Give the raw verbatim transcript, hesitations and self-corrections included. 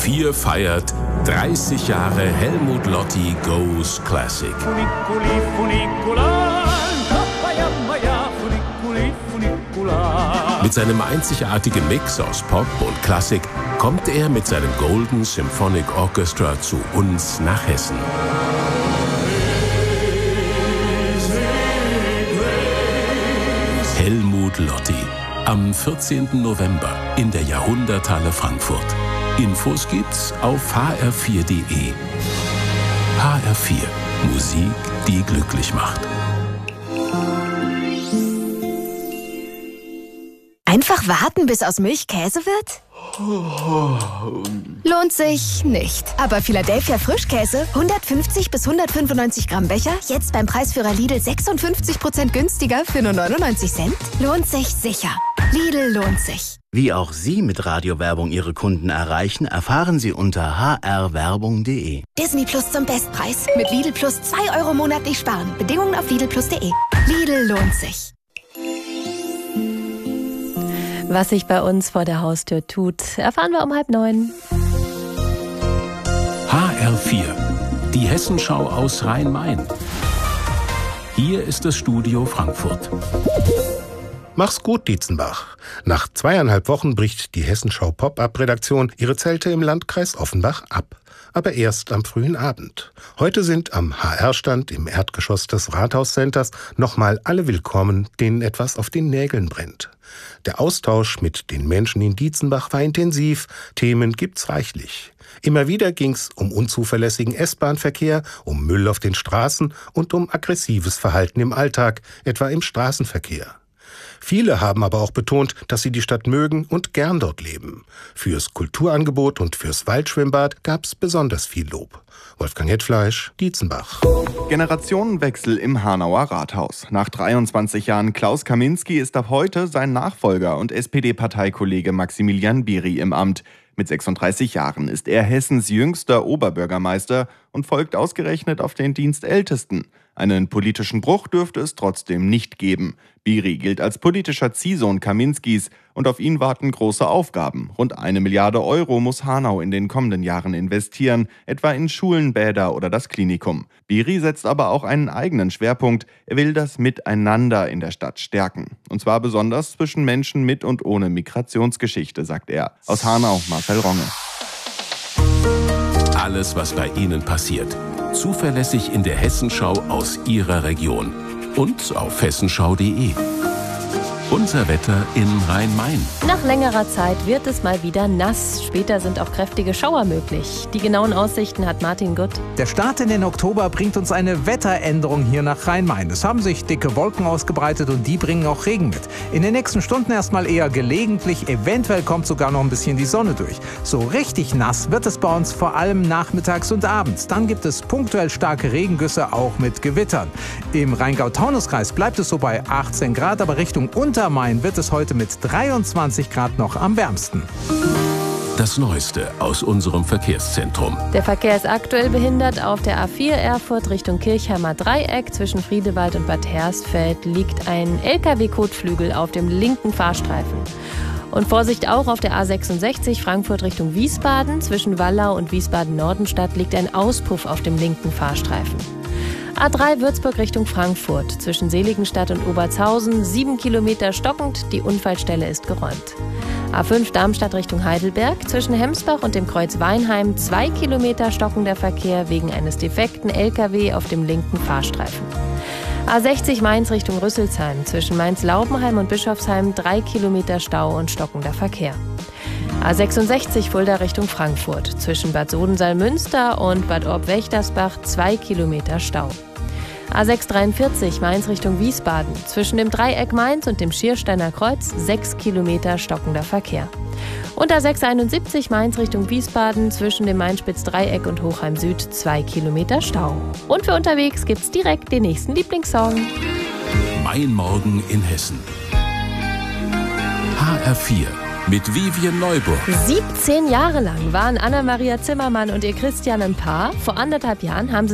vier feiert dreißig Jahre Helmut Lotti Goes Classic. Funiculi, funicula, ja, funiculi, funicula. Mit seinem einzigartigen Mix aus Pop und Klassik kommt er mit seinem Golden Symphonic Orchestra zu uns nach Hessen. Helmut Lotti. Am vierzehnten November in der Jahrhunderthalle Frankfurt. Infos gibt's auf h r vier punkt d e. H R vier. Musik, die glücklich macht. Einfach warten, bis aus Milch Käse wird? Lohnt sich nicht. Aber Philadelphia Frischkäse, hundertfünfzig bis hundertfünfundneunzig Gramm Becher, jetzt beim Preisführer Lidl sechsundfünfzig Prozent günstiger für nur neunundneunzig Cent? Lohnt sich sicher. Lidl lohnt sich. Wie auch Sie mit Radiowerbung Ihre Kunden erreichen, erfahren Sie unter h r werbung punkt d e. Disney Plus zum Bestpreis. Mit Lidl Plus zwei Euro monatlich sparen. Bedingungen auf lidl plus punkt d e. Lidl lohnt sich. Was sich bei uns vor der Haustür tut, erfahren wir um halb neun. H R vier. Die Hessenschau aus Rhein-Main. Hier ist das Studio Frankfurt. Mach's gut, Dietzenbach. Nach zweieinhalb Wochen bricht die Hessenschau Pop-Up-Redaktion ihre Zelte im Landkreis Offenbach ab. Aber erst am frühen Abend. Heute sind am H R-Stand im Erdgeschoss des Rathauscenters nochmal alle willkommen, denen etwas auf den Nägeln brennt. Der Austausch mit den Menschen in Dietzenbach war intensiv, Themen gibt's reichlich. Immer wieder ging's um unzuverlässigen S-Bahn-Verkehr, um Müll auf den Straßen und um aggressives Verhalten im Alltag, etwa im Straßenverkehr. Viele haben aber auch betont, dass sie die Stadt mögen und gern dort leben. Fürs Kulturangebot und fürs Waldschwimmbad gab's besonders viel Lob. Wolfgang Hetfleisch, Dietzenbach. Generationenwechsel im Hanauer Rathaus. Nach dreiundzwanzig Jahren Klaus Kaminski ist ab heute sein Nachfolger und S P D-Parteikollege Maximilian Biri im Amt. Mit sechsunddreißig Jahren ist er Hessens jüngster Oberbürgermeister und folgt ausgerechnet auf den Dienstältesten. Einen politischen Bruch dürfte es trotzdem nicht geben. Biri gilt als politischer Ziehsohn Kaminskis und auf ihn warten große Aufgaben. Rund eine Milliarde Euro muss Hanau in den kommenden Jahren investieren, etwa in Schulen, Bäder oder das Klinikum. Biri setzt aber auch einen eigenen Schwerpunkt. Er will das Miteinander in der Stadt stärken. Und zwar besonders zwischen Menschen mit und ohne Migrationsgeschichte, sagt er. Aus Hanau, Marcel Ronge. Alles, was bei Ihnen passiert. Zuverlässig in der Hessenschau aus Ihrer Region. Und auf hessenschau punkt d e. Unser Wetter in Rhein-Main. Nach längerer Zeit wird es mal wieder nass. Später sind auch kräftige Schauer möglich. Die genauen Aussichten hat Martin Gutt. Der Start in den Oktober bringt uns eine Wetteränderung hier nach Rhein-Main. Es haben sich dicke Wolken ausgebreitet und die bringen auch Regen mit. In den nächsten Stunden erstmal eher gelegentlich. Eventuell kommt sogar noch ein bisschen die Sonne durch. So richtig nass wird es bei uns vor allem nachmittags und abends. Dann gibt es punktuell starke Regengüsse, auch mit Gewittern. Im Rheingau-Taunus-Kreis bleibt es so bei achtzehn Grad, aber Richtung Untermain wird es heute mit dreiundzwanzig Grad noch am wärmsten. Das Neueste aus unserem Verkehrszentrum. Der Verkehr ist aktuell behindert. Auf der A vier Erfurt Richtung Kirchheimer Dreieck zwischen Friedewald und Bad Hersfeld liegt ein L K W-Kotflügel auf dem linken Fahrstreifen. Und Vorsicht auch auf der A sechsundsechzig Frankfurt Richtung Wiesbaden. Zwischen Wallau und Wiesbaden-Nordenstadt liegt ein Auspuff auf dem linken Fahrstreifen. A drei Würzburg Richtung Frankfurt. Zwischen Seligenstadt und Obertshausen sieben Kilometer stockend. Die Unfallstelle ist geräumt. A fünf Darmstadt Richtung Heidelberg. Zwischen Hemsbach und dem Kreuz Weinheim zwei Kilometer stockender Verkehr wegen eines defekten L K W auf dem linken Fahrstreifen. A sechzig Mainz Richtung Rüsselsheim. Zwischen Mainz-Laubenheim und Bischofsheim drei Kilometer Stau und stockender Verkehr. A sechsundsechzig Fulda Richtung Frankfurt. Zwischen Bad Sodensalmünster und Bad Orb-Wächtersbach zwei Kilometer Stau. A sechshundertdreiundvierzig Mainz Richtung Wiesbaden. Zwischen dem Dreieck Mainz und dem Schiersteiner Kreuz sechs Kilometer stockender Verkehr. Und A sechshunderteinundsiebzig Mainz Richtung Wiesbaden. Zwischen dem Mainspitz-Dreieck und Hochheim Süd zwei Kilometer Stau. Und für unterwegs gibt's direkt den nächsten Lieblingssong. Mein Morgen in Hessen. H R vier. Mit Vivian Neuburg. siebzehn Jahre lang waren Anna-Maria Zimmermann und ihr Christian ein Paar. Vor anderthalb Jahren haben sie